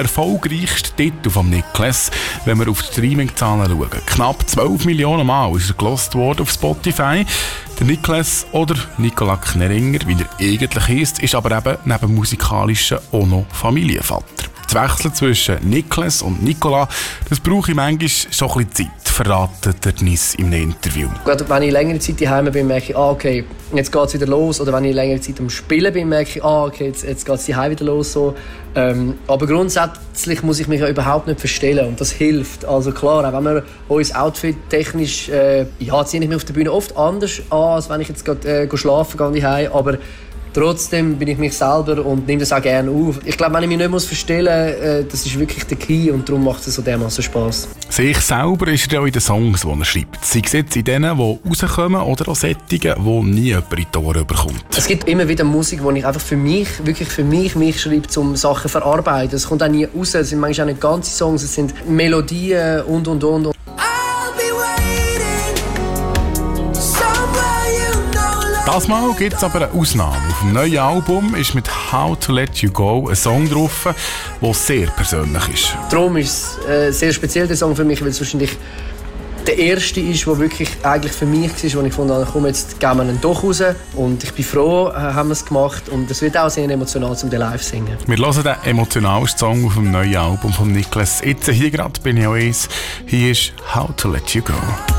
erfolgreichste Titel von Nicholas, wenn wir auf die Streaming-Zahlen schauen. Knapp 12 Millionen Mal ist er gelost worden auf Spotify. Der Nicholas oder Nicola Kneringer, wie er eigentlich heisst, ist aber eben neben musikalischen auch noch Familienvater. Das Wechseln zwischen Nicholas und Nicola, das brauche ich manchmal schon ein bisschen Zeit, verratet der Nis in einem Interview. Gerade wenn ich längere Zeit daheim bin, merke ich, okay, jetzt geht es wieder los. Oder wenn ich längere Zeit am Spielen bin, merke ich, okay, jetzt geht es daheim wieder los. So. Aber grundsätzlich muss ich mich ja überhaupt nicht verstellen und das hilft. Also klar, auch wenn wir uns outfit-technisch, ziehe ich mich auf der Bühne oft anders an, als wenn ich jetzt gerade schlafen gehe daheim. Aber trotzdem bin ich mich selber und nehme das auch gerne auf. Ich glaube, wenn ich mich nicht verstellen muss, das ist wirklich der Key und darum macht es so dermaßen Spass. Sich selber ist er auch in den Songs, die er schreibt. Sei es jetzt in denen, die rauskommen oder auch solchen, die nie jemand in die Ohren bekommt. Es gibt immer wieder Musik, die ich einfach für mich schreibe, um Sachen zu verarbeiten. Es kommt auch nie raus, es sind manchmal auch nicht ganze Songs, es sind Melodien und. Das Mal gibt es aber eine Ausnahme. Auf dem neuen Album ist mit «How to Let You Go» ein Song drauf, der sehr persönlich ist. Darum ist es sehr speziell, der Song für mich, weil es wahrscheinlich der erste ist, der wirklich eigentlich für mich war, wo ich fand, komm, jetzt gehen wir ihn doch raus. Und ich bin froh, haben wir es gemacht. Und es wird auch sehr emotional, um den live zu singen. Wir hören den emotionalsten Song auf dem neuen Album von Nicholas. Jetzt hier gerade bin ich auch eins. Hier ist «How to Let You Go».